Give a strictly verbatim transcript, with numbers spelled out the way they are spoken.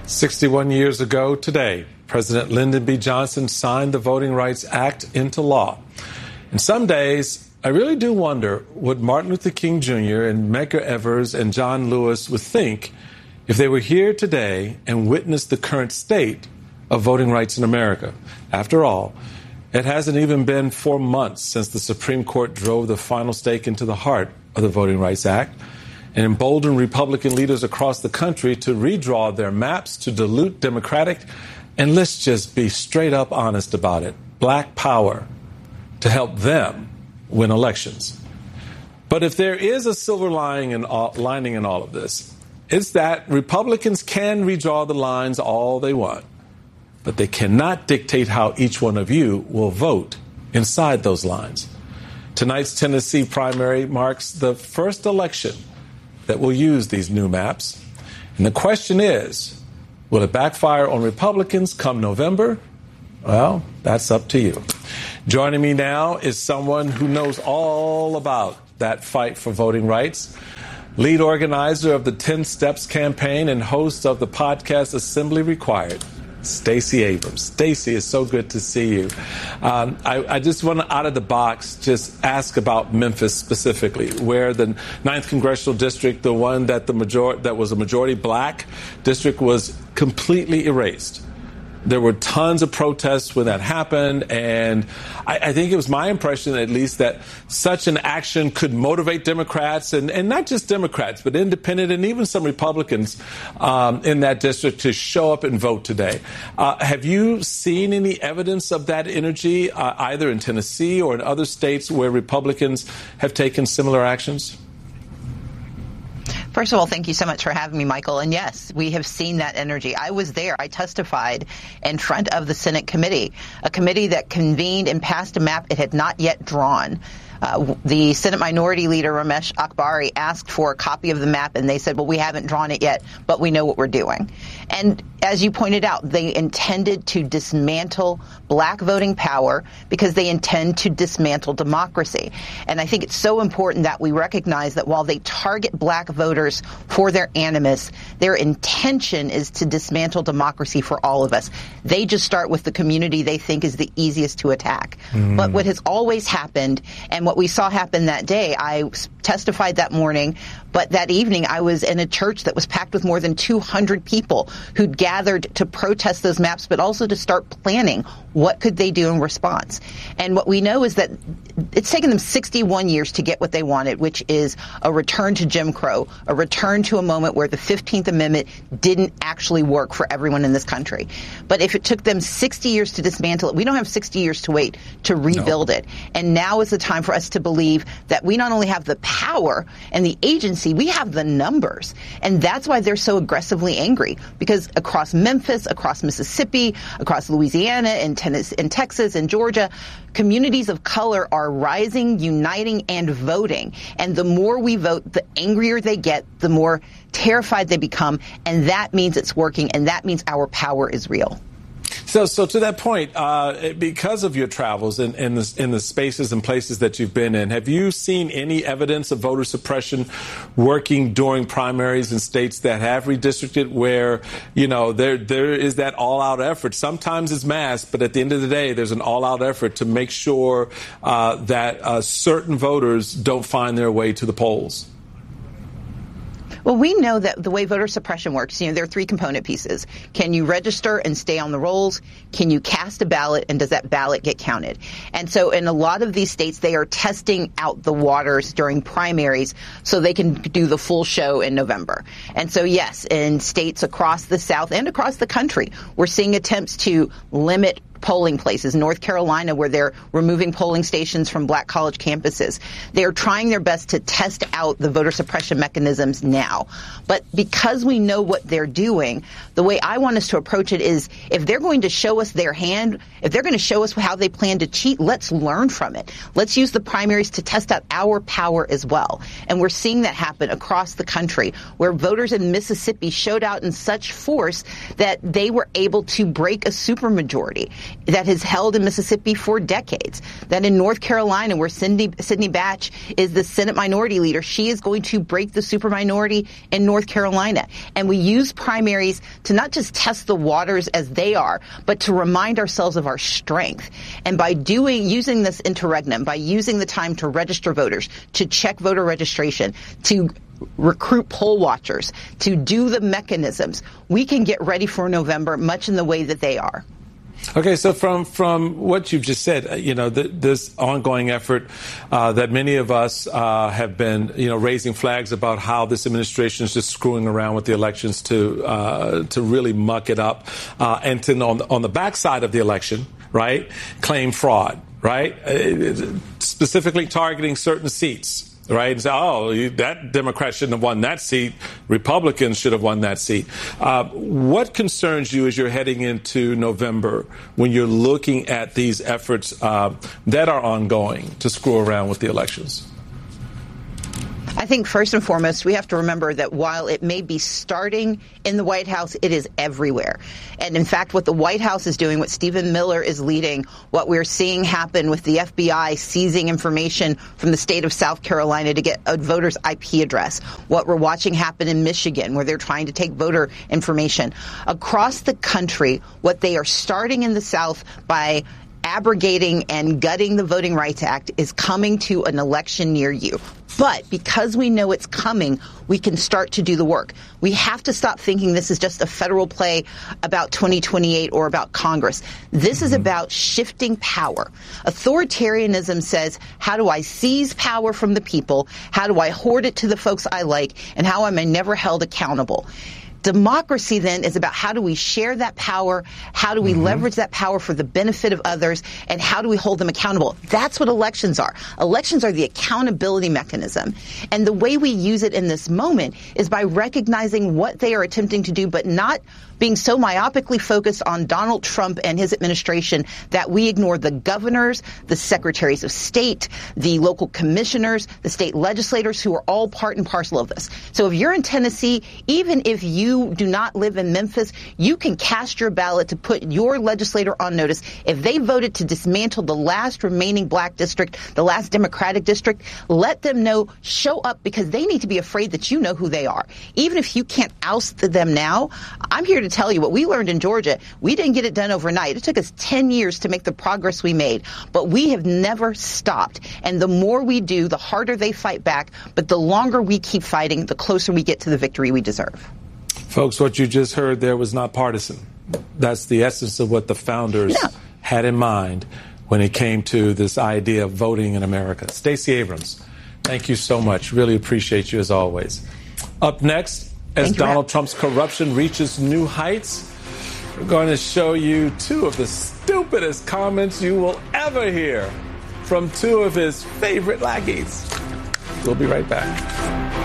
sixty-one years ago today, President Lyndon B. Johnson signed the Voting Rights Act into law. And some days, I really do wonder what Martin Luther King Junior and Medgar Evers and John Lewis would think if they were here today and witnessed the current state of voting rights in America. After all, it hasn't even been four months since the Supreme Court drove the final stake into the heart of the Voting Rights Act and emboldened Republican leaders across the country to redraw their maps to dilute Democratic, and let's just be straight up honest about it, black power to help them win elections. But if there is a silver lining in all, lining in all of this, it's that Republicans can redraw the lines all they want, but they cannot dictate how each one of you will vote inside those lines. Tonight's Tennessee primary marks the first election that will use these new maps. And the question is, will it backfire on Republicans come November? Well, that's up to you. Joining me now is someone who knows all about that fight for voting rights. Lead organizer of the ten Steps campaign and host of the podcast Assembly Required, Stacey Abrams. Stacey, it's so good to see you. Um, I, I just want to, out of the box, just ask about Memphis specifically, where the ninth Congressional District, the one that the major- that was a majority black district, was completely erased. There were tons of protests when that happened, and I, I think it was my impression, at least, that such an action could motivate Democrats, and, and not just Democrats, but independent and even some Republicans um, in that district to show up and vote today. Uh, have you seen any evidence of that energy, uh, either in Tennessee or in other states where Republicans have taken similar actions? First of all, thank you so much for having me, Michael. And yes, we have seen that energy. I was there. I testified in front of the Senate committee, a committee that convened and passed a map it had not yet drawn. Uh, the Senate Minority Leader, Ramesh Akbari, asked for a copy of the map, and they said, well, we haven't drawn it yet, but we know what we're doing. And as you pointed out, they intended to dismantle black voting power because they intend to dismantle democracy. And I think it's so important that we recognize that while they target black voters for their animus, their intention is to dismantle democracy for all of us. They just start with the community they think is the easiest to attack. Mm. But what has always happened, and what we saw happen that day, I testified that morning, but that evening I was in a church that was packed with more than two hundred people who'd gathered to protest those maps, but also to start planning what could they do in response. And what we know is that it's taken them sixty-one years to get what they wanted, which is a return to Jim Crow, a return to a moment where the fifteenth Amendment didn't actually work for everyone in this country. But if it took them sixty years to dismantle it, we don't have sixty years to wait to rebuild no. it. And now is the time for us to believe that we not only have the power and the agency, we have the numbers. And that's why they're so aggressively angry, because across Memphis, across Mississippi, across Louisiana and Tennessee and Texas and Georgia, communities of color are rising, uniting, and voting. And the more we vote, the angrier they get, the more terrified they become. And that means it's working, and that means our power is real. So, so to that point, uh, because of your travels in, in, the, in the spaces and places that you've been in, have you seen any evidence of voter suppression working during primaries in states that have redistricted, where, you know, there there is that all-out effort? Sometimes it's masked, but at the end of the day, there's an all-out effort to make sure uh, that uh, certain voters don't find their way to the polls. Well, we know that the way voter suppression works, you know, there are three component pieces. Can you register and stay on the rolls? Can you cast a ballot, and does that ballot get counted? And so in a lot of these states, they are testing out the waters during primaries so they can do the full show in November. And so, yes, in states across the South and across the country, we're seeing attempts to limit polling places. North Carolina, where they're removing polling stations from black college campuses. They are trying their best to test out the voter suppression mechanisms now. But because we know what they're doing, the way I want us to approach it is, if they're going to show us their hand, if they're going to show us how they plan to cheat, let's learn from it. Let's use the primaries to test out our power as well. And we're seeing that happen across the country, where voters in Mississippi showed out in such force that they were able to break a supermajority. that has held in Mississippi for decades. That in North Carolina, where Cindy, Sidney Batch is the Senate minority leader, she is going to break the super minority in North Carolina. And we use primaries to not just test the waters as they are, but to remind ourselves of our strength. And by doing, using this interregnum, by using the time to register voters, to check voter registration, to recruit poll watchers, to do the mechanisms, we can get ready for November much in the way that they are. Okay, so from from what you've just said, you know, th- this ongoing effort uh, that many of us uh, have been, you know, raising flags about how this administration is just screwing around with the elections to uh, to really muck it up, uh, and to on the, on the backside of the election, right, claim fraud, right, uh, specifically targeting certain seats. Right, and say, oh, that Democrat shouldn't have won that seat. Republicans should have won that seat. Uh, what concerns you as you're heading into November when you're looking at these efforts uh, that are ongoing to screw around with the elections? I think first and foremost, we have to remember that while it may be starting in the White House, it is everywhere. And in fact, what the White House is doing, what Stephen Miller is leading, what we're seeing happen with the F B I seizing information from the state of South Carolina to get a voter's I P address, what we're watching happen in Michigan, where they're trying to take voter information. Across the country, what they are starting in the South by abrogating and gutting the Voting Rights Act is coming to an election near you. But because we know it's coming, we can start to do the work. We have to stop thinking this is just a federal play about twenty twenty-eight or about Congress. This is about shifting power. Authoritarianism says, how do I seize power from the people? How do I hoard it to the folks I like? And how am I never held accountable? Democracy, then, is about how do we share that power, how do we mm-hmm. leverage that power for the benefit of others, and how do we hold them accountable? That's what elections are. Elections are the accountability mechanism. And the way we use it in this moment is by recognizing what they are attempting to do, but not being so myopically focused on Donald Trump and his administration that we ignore the governors, the secretaries of state, the local commissioners, the state legislators who are all part and parcel of this. So if you're in Tennessee, even if you do not live in Memphis, you can cast your ballot to put your legislator on notice. If they voted to dismantle the last remaining black district, the last Democratic district, let them know, show up, because they need to be afraid that you know who they are. Even if you can't oust them now, I'm here to tell you what we learned in Georgia. We didn't get it done overnight. It took us ten years to make the progress we made, but we have never stopped. And the more we do, the harder they fight back. But the longer we keep fighting, the closer we get to the victory we deserve. Folks, what you just heard there was not partisan. That's the essence of what the founders no. had in mind when it came to this idea of voting in America. Stacey Abrams, thank you so much. Really appreciate you as always. Up next, as Donald Trump's corruption reaches new heights, we're going to show you two of the stupidest comments you will ever hear from two of his favorite lackeys. We'll be right back.